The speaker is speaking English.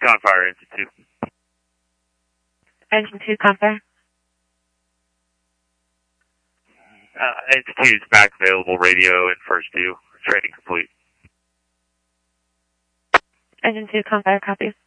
Confire, Engine 2. Engine 2, Confire. Engine 2 is back available, radio and first due. Training complete. Engine 2, Confire, copy.